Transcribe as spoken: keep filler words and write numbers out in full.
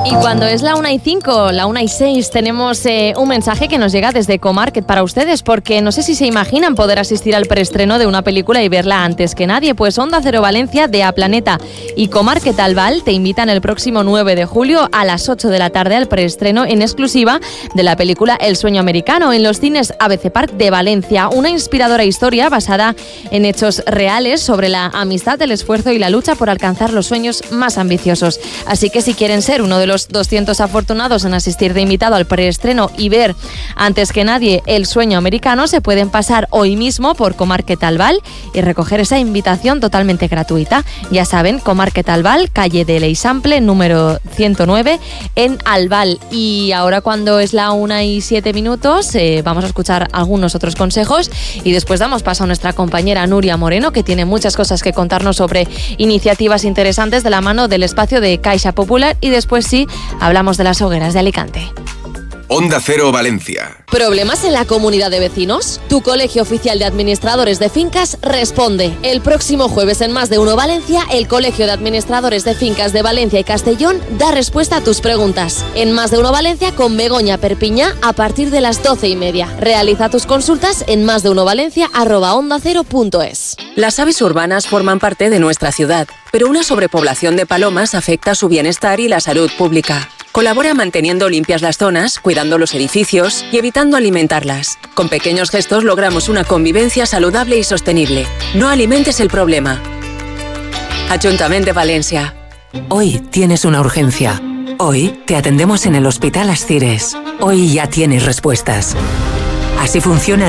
Y cuando es la una y cinco, la una y seis, tenemos eh, un mensaje que nos llega desde Comarket para ustedes, porque no sé si se imaginan poder asistir al preestreno de una película y verla antes que nadie. Pues Onda Cero Valencia, de A Planeta y Comarket Albal te invitan el próximo nueve de julio a las ocho de la tarde al preestreno en exclusiva de la película El Sueño Americano en los cines A B C Park de Valencia. Una inspiradora historia basada en hechos reales sobre la amistad, el esfuerzo y la lucha por alcanzar los sueños más ambiciosos. Así que si quieren ser uno de los doscientos afortunados en asistir de invitado al preestreno y ver antes que nadie El Sueño Americano, se pueden pasar hoy mismo por Comarket Albal y recoger esa invitación totalmente gratuita. Ya saben, Comarket Albal, calle de l'Eixample, número ciento nueve, en Albal. Y ahora, cuando es la una y siete minutos, eh, vamos a escuchar algunos otros consejos y después damos paso a nuestra compañera Nuria Moreno, que tiene muchas cosas que contarnos sobre iniciativas interesantes de la mano del espacio de Caixa Popular, y después sí hablamos de las hogueras de Alicante. Onda Cero Valencia. ¿Problemas en la comunidad de vecinos? Tu Colegio Oficial de Administradores de Fincas responde. El próximo jueves en Más de Uno Valencia, el Colegio de Administradores de Fincas de Valencia y Castellón da respuesta a tus preguntas. En Más de Uno Valencia con Begoña Perpiñá a partir de las doce y media. Realiza tus consultas en más de uno valencia arroba onda cero punto es. Las aves urbanas forman parte de nuestra ciudad, pero una sobrepoblación de palomas afecta su bienestar y la salud pública. Colabora manteniendo limpias las zonas, cuidando los edificios y evitando alimentarlas. Con pequeños gestos logramos una convivencia saludable y sostenible. No alimentes el problema. Ayuntamiento de Valencia. Hoy tienes una urgencia. Hoy te atendemos en el Hospital Ascires. Hoy ya tienes respuestas. Así funciona